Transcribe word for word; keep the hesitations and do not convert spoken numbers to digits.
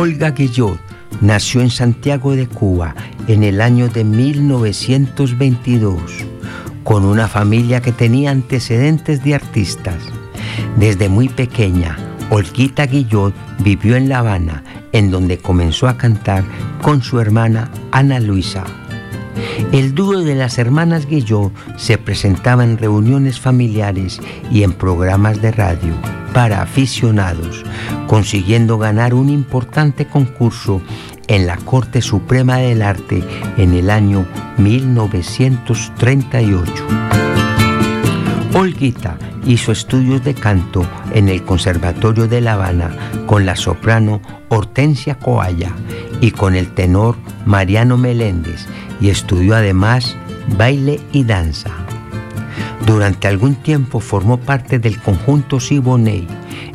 Olga Guillot nació en Santiago de Cuba en el año de mil novecientos veintidós, con una familia que tenía antecedentes de artistas. Desde muy pequeña, Olguita Guillot vivió en La Habana, en donde comenzó a cantar con su hermana Ana Luisa. El dúo de las hermanas Guillot se presentaba en reuniones familiares y en programas de radio para aficionados, consiguiendo ganar un importante concurso en la Corte Suprema del Arte en el año mil novecientos treinta y ocho. Olguita hizo estudios de canto en el Conservatorio de La Habana con la soprano Hortensia Coalla y con el tenor Mariano Meléndez, y estudió además baile y danza. Durante algún tiempo formó parte del conjunto Siboney,